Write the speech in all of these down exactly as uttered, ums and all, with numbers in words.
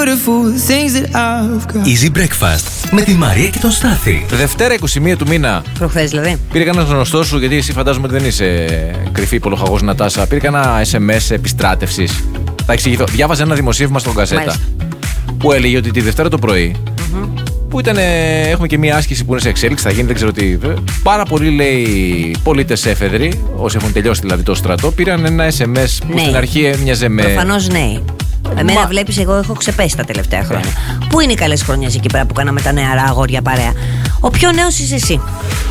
Easy Breakfast με τη Μαρία και τον Στάθη. Δευτέρα είκοσι μία του μήνα. Προχθές δηλαδή. Πήρε κανένα γνωστό σου, γιατί εσύ φαντάζομαι ότι δεν είσαι κρυφή υπολογαγός Νατάσα. Πήρε κανένα ες εμ ες επιστράτευσης. Θα εξηγηθώ. Διάβαζα ένα δημοσίευμα στον Γκαζέτα. Μάλιστα. Που έλεγε ότι τη Δευτέρα το πρωί. Mm-hmm. Που ήταν, έχουμε και μια άσκηση που είναι σε εξέλιξη, θα γίνει, δεν ξέρω τι. Πάρα πολλοί, λέει, πολίτες έφεδροι, όσοι έχουν τελειώσει δηλαδή το στρατό, πήραν ένα ες εμ ες που ναι. Στην αρχή έμοιαζε με. Προφανώς ναι. Εμένα Μα... βλέπεις, εγώ έχω ξεπέσει τα τελευταία χρόνια. Yeah. Πού είναι οι καλές χρονιές εκεί πέρα που κάναμε τα νεαρά αγόρια παρέα? Ο πιο νέος είσαι εσύ.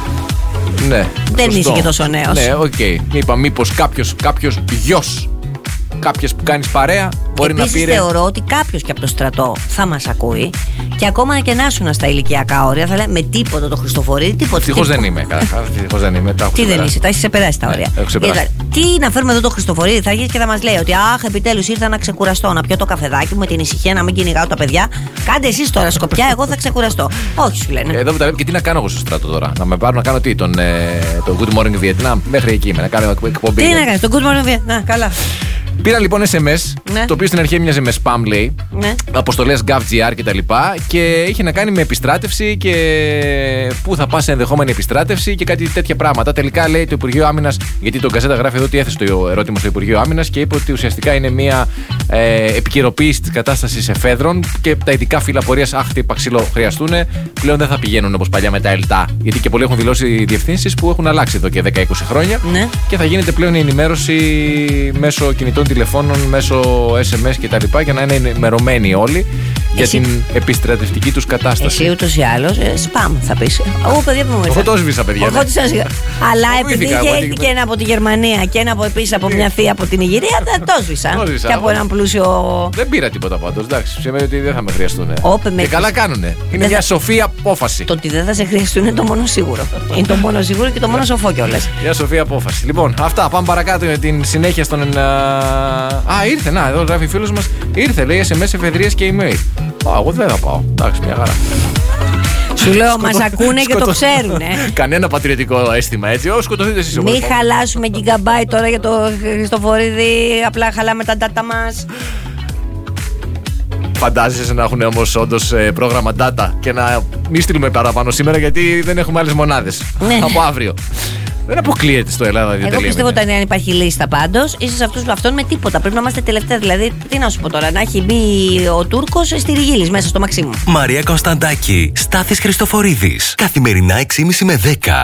Ναι. Δεν σωστό. Είσαι και τόσο νέος. Ναι, οκ. Okay. Είπα, μήπως κάποιος, κάποιος γιος κάποιες που κάνεις παρέα μπορεί Επίσης, να πήρε. Θεωρώ ότι κάποιος και από το στρατό θα μας ακούει και ακόμα και να ήσουν στα ηλικιακά όρια θα λέει με τίποτα το Χριστοφορίδη, τίποτα. Ευτυχώς δεν είμαι. Ευτυχώς δεν είμαι. Τι δεν είσαι, τα έχεις ξεπεράσει τα όρια. Ναι, τι να φέρουμε εδώ το Χριστοφορίδη, θα αρχίσει και θα μας λέει ότι αχ, επιτέλους ήρθα να ξεκουραστώ, να πιω το καφεδάκι μου με την ησυχία, να μην κυνηγάω τα παιδιά. Κάντε εσείς τώρα σκοπιά, εγώ θα ξεκουραστώ. Όχι, σου λένε. Εδώ που τα λέμε, και τι να κάνω εγώ στο στρατό τώρα. Να με πάρουν να κάνω τι, τον, ε, τον Good Morning Vietnam. Μέχρι εκεί είμαι, να κάνω εκπομπή. Τι να κάνεις, τον Good Morning Vietnam, καλά. Πήρα λοιπόν ες εμ ες, ναι. Το οποίο στην αρχή έμοιαζε με spam, λέει, ναι. αποστολές GovGR και τα λοιπά, και είχε να κάνει με επιστράτευση και πού θα πας σε ενδεχόμενη επιστράτευση και κάτι τέτοια πράγματα. Τελικά, λέει, το Υπουργείο Άμυνας, γιατί το Γκαζέτα γράφει εδώ ότι έθεσε το ερώτημα στο Υπουργείο Άμυνας και είπε ότι ουσιαστικά είναι μια ε, επικαιροποίηση της κατάστασης εφέδρων και τα ειδικά φύλλα πορείας, αχ, τι παξίλο χρειαστούν, πλέον δεν θα πηγαίνουν όπως παλιά με τα ΕΛΤΑ. Γιατί και πολλοί έχουν δηλώσει διευθύνσεις που έχουν αλλάξει εδώ και δέκα είκοσι χρόνια, ναι. Και θα γίνεται πλέον η ενημέρωση μέσω κινητών τηλεφώνων, μέσω ες εμ ες και τα λοιπά, για να είναι ενημερωμένοι όλοι για εσύ... την επιστρατευτική τους κατάσταση. Εσύ ούτως ή άλλως, ε, σπαμ θα πεις. Εγώ, παιδιά, που μου ήρθα. Εγώ το σβήσα, παιδιά. Εγώ το σβήσα. Αλλά επειδή είχε έρθει και ένα από τη Γερμανία και ένα από επίσης από μια θεία από την Ιγυρία, δεν το σβήσα. Και από έναν πλούσιο. Δεν πήρα τίποτα πάντως. Εντάξει, σημαίνει ότι δεν θα με χρειαστούν. Και καλά κάνουνε. Είναι μια σοφή απόφαση. Το ότι δεν θα σε χρειαστούν είναι το μόνο σίγουρο. Είναι το μόνο σίγουρο και το μόνο σοφό κιόλας. Μια σοφή απόφαση. Λοιπόν, αυτά. Πάμε παρακάτω για την συνέχεια στον. Α, ήρθε, να, εδώ γράφει φίλος μας. Ήρθε, λέει, ες εμ ες, εφεδρείες και email. Α, εγώ δεν θα πάω. Εντάξει, μια χαρά. Σου λέω, μας ακούνε και το ξέρουνε. Κανένα πατριωτικό αίσθημα, έτσι. Ω, σκοτωθείτε εσείς όμως. Μην χαλάσουμε gigabyte τώρα για το Χριστοφορίδη. Απλά χαλάμε τα data μας. Φαντάζεσαι να έχουν όμως όντως πρόγραμμα data και να μην στείλουμε παραπάνω σήμερα, γιατί δεν έχουμε άλλες μονάδες. Ναι. Από αύριο. Δεν αποκλείεται στο Ελλάδα. Εγώ πιστεύω ότι αν υπάρχει λίστα πάντως, είσαι σε αυτούς αυτών με τίποτα. Πρέπει να είμαστε τελευταία. Δηλαδή, τι να σου πω τώρα, να έχει μπει ο Τούρκος στη Ριγίλης μέσα στο Μαξίμου. Μαρία Κωνσταντάκη, Στάθης Χριστοφορίδης. Καθημερινά έξι και μισή με δέκα.